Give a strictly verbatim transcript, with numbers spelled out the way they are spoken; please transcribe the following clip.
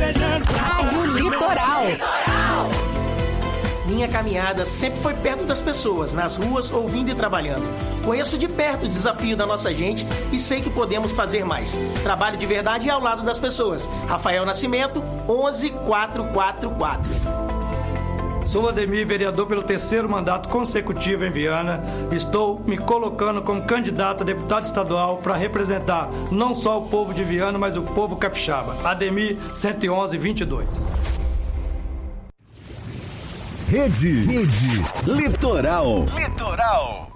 Rádio Litoral. Minha caminhada sempre foi perto das pessoas, nas ruas, ouvindo e trabalhando. Conheço de perto o desafio da nossa gente e sei que podemos fazer mais. Trabalho de verdade ao lado das pessoas. Rafael Nascimento, onze quatrocentos e quarenta e quatro. Sou Ademir, vereador pelo terceiro mandato consecutivo em Viana. Estou me colocando como candidato a deputado estadual para representar não só o povo de Viana, mas o povo capixaba. Ademir, cento e onze, vinte e dois. Rede, Rede Litoral. Litoral.